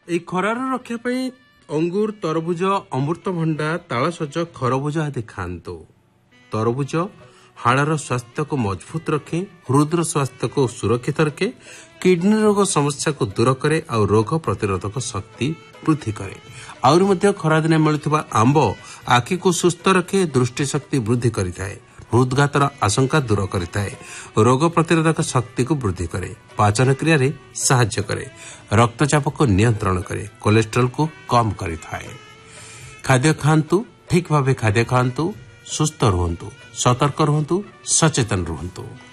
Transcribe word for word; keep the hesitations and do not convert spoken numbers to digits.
এই ଖରାରୁ ରକ୍ଷା ପାଇଁ ଅଙ୍ଗୁର, ତରଭୁଜ, ଅମୃତଭଣ୍ଡା, ତାଳସଜ, ଖରଭୁଜ ଆଦି ଖାଆନ୍ତୁ। ତରଭୁଜ ହାଡ଼ର ସ୍ୱାସ୍ଥ୍ୟକୁ ମଜବୁତ ରଖେ, ହୃଦର ସ୍ୱାସ୍ଥ୍ୟକୁ ସୁରକ୍ଷିତ ରଖେ, କିଡନୀ ରୋଗ ସମସ୍ୟାକୁ ଦୂର କରେ ଆଉ ରୋଗ ପ୍ରତିରୋଧକ ଶକ୍ତି ବୃଦ୍ଧି କରେ। ଆହୁରି ମଧ୍ୟ ଖରାଦିନେ ମିଳୁଥିବା ଆମ୍ବ ଆଖିକୁ ସୁସ୍ଥ ରଖେ, ଦୃଷ୍ଟିଶକ୍ତି ବୃଦ୍ଧି କରିଥାଏ, ହୃଦଘାତର ଆଶଙ୍କା ଦୂର କରିଥାଏ, ରୋଗ ପ୍ରତିରୋଧକ ଶକ୍ତିକୁ ବୃଦ୍ଧି କରେ, ପାଚନ କ୍ରିୟାରେ ସାହାଯ୍ୟ କରେ, ରକ୍ତଚାପକୁ ନିୟନ୍ତ୍ରଣ କରେ, କୋଲେଷ୍ଟ୍ରଲକୁ କମ୍ କରିଥାଏ। ଖାଦ୍ୟ ଖାଆନ୍ତୁ, ଠିକ୍ ଭାବେ ଖାଦ୍ୟ ଖାଆନ୍ତୁ, ସୁସ୍ଥ ରୁହନ୍ତୁ, ସତର୍କ ରୁହନ୍ତୁ, ସଚେତନ ରୁହନ୍ତୁ।